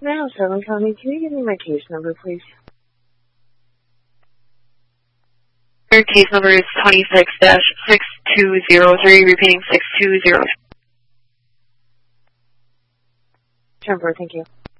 907 County, can you give me my case number, please? Your case number is 26-6203, repeating 620. Temper, thank you.